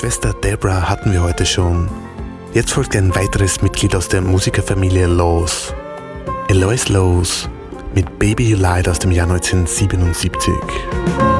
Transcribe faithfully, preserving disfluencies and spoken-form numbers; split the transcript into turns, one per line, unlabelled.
Schwester Debra hatten wir heute schon. Jetzt folgt ein weiteres Mitglied aus der Musikerfamilie Laws. Eloise Lowes mit Baby You Lied aus dem Jahr neunzehnhundertsiebenundsiebzig.